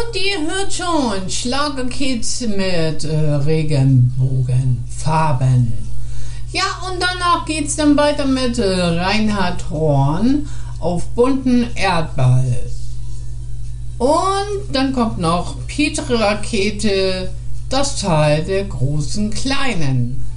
Und ihr hört schon, Schlagerkids mit Regenbogenfarben. Ja, und danach geht's dann weiter mit Reinhard Horn auf bunten Erdball. Und dann kommt noch Peter Rakete, das Tal der großen Kleinen.